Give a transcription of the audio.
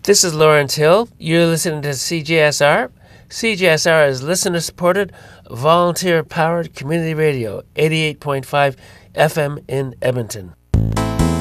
This is Lawrence Hill. You're listening to CJSR. CJSR is listener-supported, volunteer-powered community radio, 88.5 FM in Edmonton.